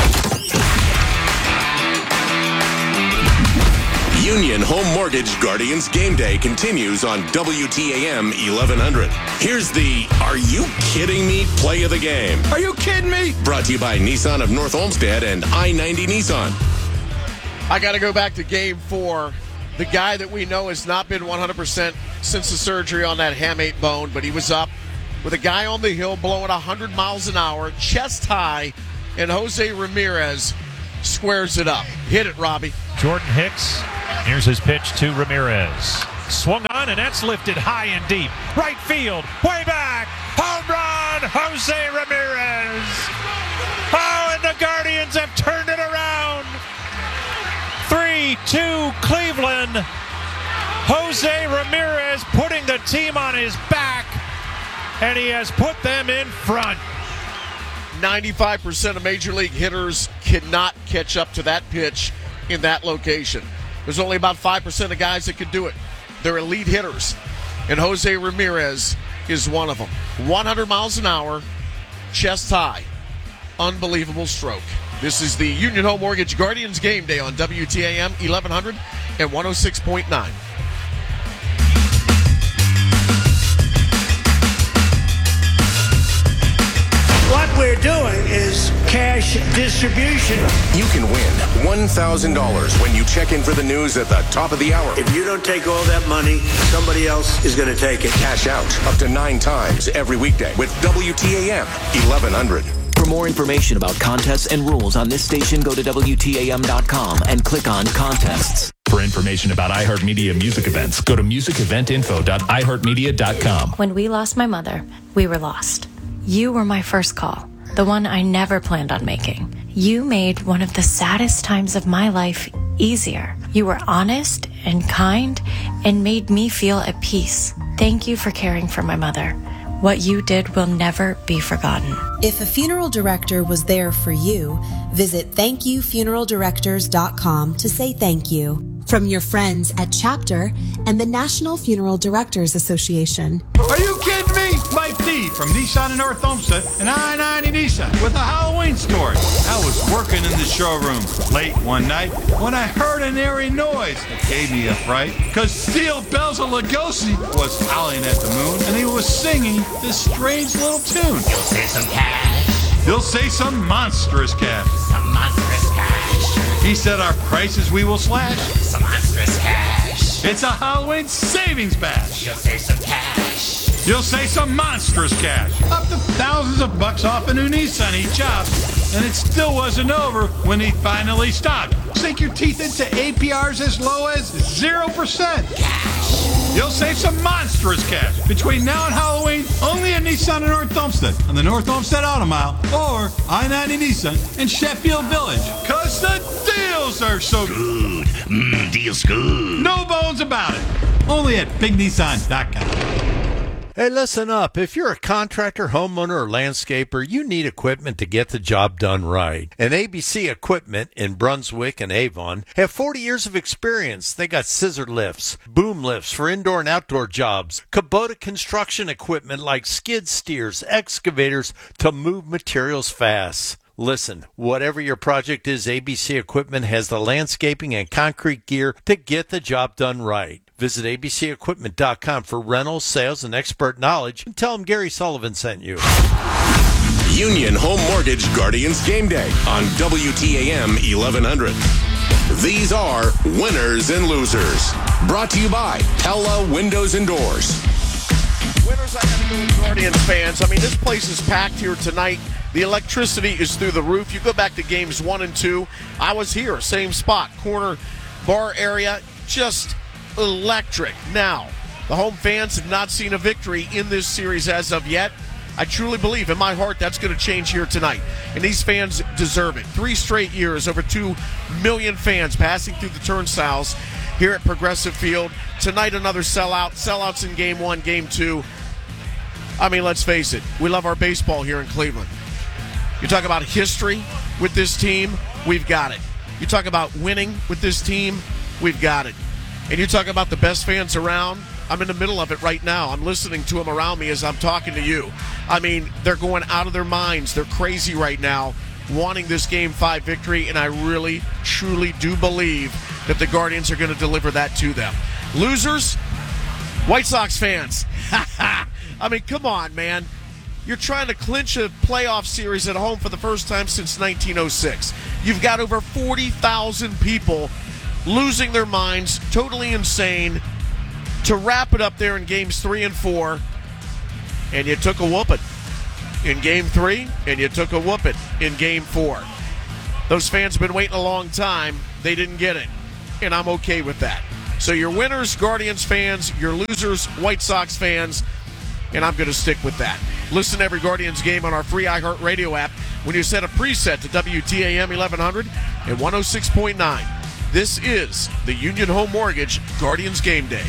Union Home Mortgage Guardians Game Day continues on WTAM 1100. Here's the Are You Kidding Me play of the game. Are you kidding me? Brought to you by Nissan of North Olmsted and I-90 Nissan. I got to go back to Game 4 the guy that we know has not been 100% since the surgery on that hamate bone, but he was up with a guy on the hill blowing 100 miles an hour, chest high, and Jose Ramirez squares it up. Hit it, Robbie. Jordan Hicks, here's his pitch to Ramirez. Swung on, and that's lifted high and deep. Right field, way back, home run, Jose Ramirez. Oh, and the Guardians have turned it around. 3-2 Cleveland. Jose Ramirez putting the team on his back, and he has put them in front. 95% of major league hitters cannot catch up to that pitch in that location. There's only about 5% of guys that could do it. They're elite hitters, and Jose Ramirez is one of them. 100 miles an hour, chest high. Unbelievable stroke. This is the Union Home Mortgage Guardians game day on WTAM 1100 and 106.9. What we're doing is cash distribution. You can win $1,000 when you check in for the news at the top of the hour. If you don't take all that money, somebody else is going to take it. Cash out up to 9 times every weekday with WTAM 1100. For more information about contests and rules on this station, go to WTAM.com and click on Contests. For information about iHeartMedia music events, go to musiceventinfo.iheartmedia.com. When we lost my mother, we were lost. You were my first call, the one I never planned on making. You made one of the saddest times of my life easier. You were honest and kind and made me feel at peace. Thank you for caring for my mother. What you did will never be forgotten. If a funeral director was there for you, visit thankyoufuneraldirectors.com to say thank you. From your friends at Chapter and the National Funeral Directors Association. Are you kidding me? Mike D from Nissan in North Homestead and I-90 Nissan with a Halloween story. I was working in the showroom late one night when I heard an eerie noise that gave me a fright because Steel Bells of Lugosi was howling at the moon and he was singing this strange little tune. You'll say some cash. You'll say some monstrous cash. Some monstrous cash. He said our prices we will slash. Some monstrous cash. It's a Halloween savings bash. You'll say some cash. You'll say some monstrous cash. Up to thousands of bucks off a new Nissan each job. And it still wasn't over when he finally stopped. Sink your teeth into APRs as low as 0%. Cash. You'll save some monstrous cash between now and Halloween only at Nissan in North Homestead on the North Homestead Auto Mile or I-90 Nissan in Sheffield Village. Because the deals are so good. Deals good. No bones about it. Only at BigNissan.com. Hey, listen up. If you're a contractor, homeowner, or landscaper, you need equipment to get the job done right. And ABC Equipment in Brunswick and Avon have 40 years of experience. They got scissor lifts, boom lifts for indoor and outdoor jobs, Kubota construction equipment like skid steers, excavators to move materials fast. Listen, whatever your project is, ABC Equipment has the landscaping and concrete gear to get the job done right. Visit abcequipment.com for rentals, sales, and expert knowledge, and tell them Gary Sullivan sent you. Union Home Mortgage Guardians Game Day on WTAM 1100. These are winners and losers. Brought to you by Pella Windows and Doors. Winners, I got to go with Guardians fans. I mean, this place is packed here tonight. The electricity is through the roof. You go back to games 1 and 2. I was here, same spot, corner bar area, just electric. Now, the home fans have not seen a victory in this series as of yet. I truly believe in my heart that's going to change here tonight. And these fans deserve it. 3 straight years, over 2 million fans passing through the turnstiles here at Progressive Field. Tonight, another sellout. Sellouts in Game 1, Game 2. I mean, let's face it. We love our baseball here in Cleveland. You talk about history with this team, we've got it. You talk about winning with this team, we've got it. And you talk about the best fans around, I'm in the middle of it right now. I'm listening to them around me as I'm talking to you. I mean, they're going out of their minds. They're crazy right now, wanting this Game 5 victory, and I really, truly do believe that the Guardians are going to deliver that to them. Losers, White Sox fans. I mean, come on, man. You're trying to clinch a playoff series at home for the first time since 1906. You've got over 40,000 people losing their minds, totally insane, to wrap it up there in games 3 and 4, and you took a whooping in game 3, and you took a whooping in game 4. Those fans have been waiting a long time. They didn't get it, and I'm okay with that. So your winners, Guardians fans, your losers, White Sox fans, and I'm going to stick with that. Listen to every Guardians game on our free iHeartRadio app when you set a preset to WTAM 1100 and 106.9. This is the Union Home Mortgage Guardians Game Day.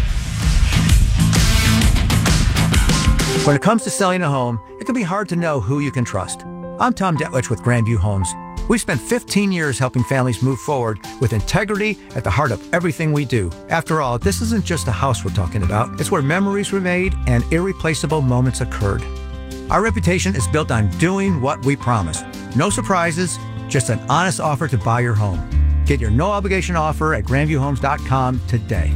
When it comes to selling a home, it can be hard to know who you can trust. I'm Tom Detlich with Grandview Homes. We've spent 15 years helping families move forward with integrity at the heart of everything we do. After all, this isn't just a house we're talking about. It's where memories were made and irreplaceable moments occurred. Our reputation is built on doing what we promise. No surprises, just an honest offer to buy your home. Get your no-obligation offer at GrandviewHomes.com today.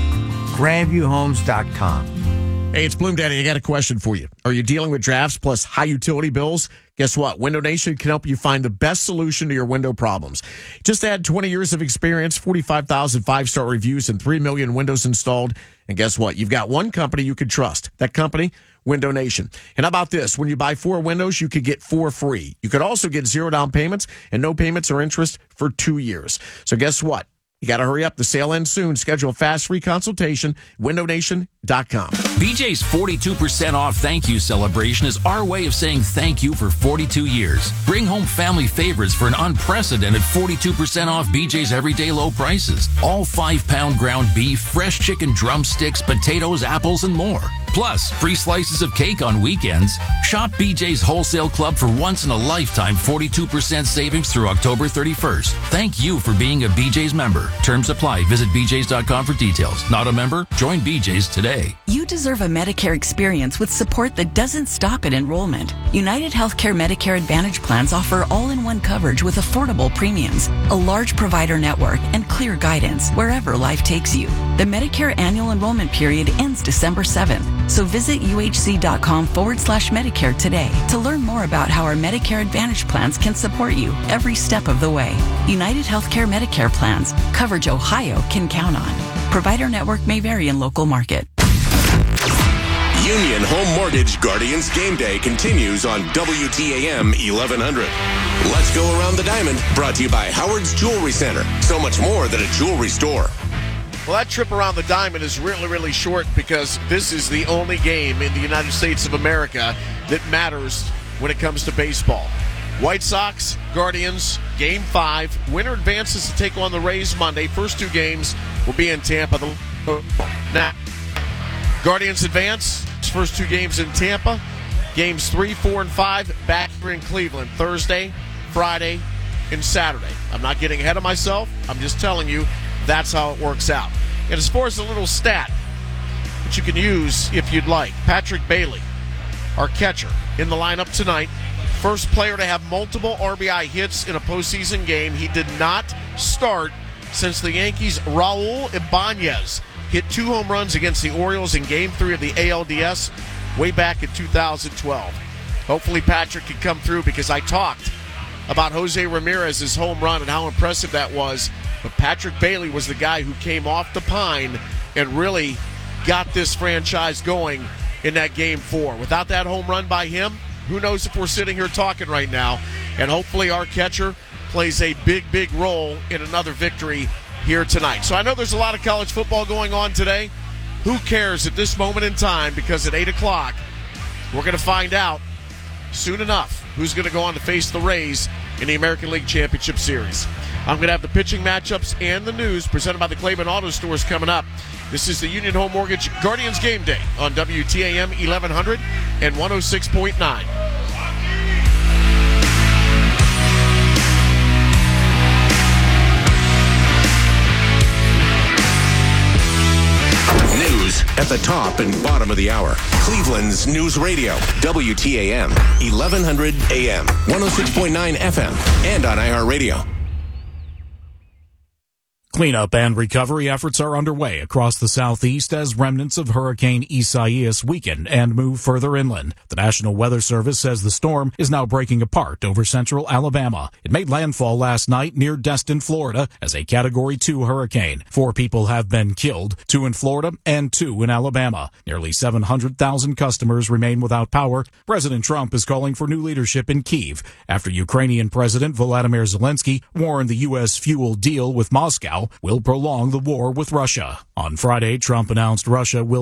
GrandviewHomes.com. Hey, it's Bloom Daddy. I got a question for you. Are you dealing with drafts plus high utility bills? Guess what? Window Nation can help you find the best solution to your window problems. Just add 20 years of experience, 45,000 5-star reviews, and 3 million windows installed. And guess what? You've got one company you can trust. That company, Window Nation. And how about this? When you buy 4 windows, you could get 4 free. You could also get 0 down payments and no payments or interest for 2 years. So guess what? You got to hurry up. The sale ends soon. Schedule a fast free consultation. WindowNation.com. BJ's 42% off thank you celebration is our way of saying thank you for 42 years. Bring home family favorites for an unprecedented 42% off BJ's everyday low prices. All 5-pound ground beef, fresh chicken drumsticks, potatoes, apples, and more. Plus, free slices of cake on weekends. Shop BJ's Wholesale Club for once-in-a-lifetime 42% savings through October 31st. Thank you for being a BJ's member. Terms apply. Visit BJ's.com for details. Not a member? Join BJ's today. You deserve a Medicare experience with support that doesn't stop at enrollment. United Healthcare Medicare Advantage plans offer all-in-one coverage with affordable premiums, a large provider network, and clear guidance wherever life takes you. The Medicare annual enrollment period ends December 7th. So visit uhc.com/Medicare today to learn more about how our Medicare Advantage plans can support you every step of the way. United Healthcare Medicare plans. Coverage Ohio can count on. Provider network may vary in local market. Union Home Mortgage Guardians Game Day continues on WTAM 1100. Let's go around the diamond. Brought to you by Howard's Jewelry Center. So much more than a jewelry store. Well, that trip around the diamond is really, really short because this is the only game in the United States of America that matters when it comes to baseball. White Sox, Guardians, Game 5. Winner advances to take on the Rays Monday. First 2 games will be in Tampa. Now, Guardians advance. First 2 games in Tampa. Games 3, 4, and 5 back here in Cleveland. Thursday, Friday, and Saturday. I'm not getting ahead of myself. I'm just telling you that's how it works out. And as far as a little stat that you can use if you'd like, Patrick Bailey, our catcher, in the lineup tonight. First player to have multiple RBI hits in a postseason game. He did not start since the Yankees' Raul Ibanez hit 2 home runs against the Orioles in Game 3 of the ALDS way back in 2012. Hopefully Patrick can come through because I talked about Jose Ramirez's home run and how impressive that was. But Patrick Bailey was the guy who came off the pine and really got this franchise going in that Game 4. Without that home run by him, who knows if we're sitting here talking right now. And hopefully our catcher plays a big, big role in another victory here tonight. So I know there's a lot of college football going on today. Who cares at this moment in time? Because at 8 o'clock, we're going to find out soon enough who's going to go on to face the Rays in the American League Championship Series. I'm going to have the pitching matchups and the news presented by the Claiborne Auto Stores coming up. This is the Union Home Mortgage Guardians Game Day on WTAM 1100 and 106.9. News at the top and bottom of the hour. Cleveland's News Radio, WTAM 1100 AM, 106.9 FM, and on iHeartRadio. Cleanup and recovery efforts are underway across the southeast as remnants of Hurricane Isaias weaken and move further inland. The National Weather Service says the storm is now breaking apart over central Alabama. It made landfall last night near Destin, Florida, as a Category 2 hurricane. 4 people have been killed, 2 in Florida and 2 in Alabama. Nearly 700,000 customers remain without power. President Trump is calling for new leadership in Kyiv after Ukrainian President Volodymyr Zelensky warned the U.S. fuel deal with Moscow will prolong the war with Russia. On Friday, Trump announced Russia will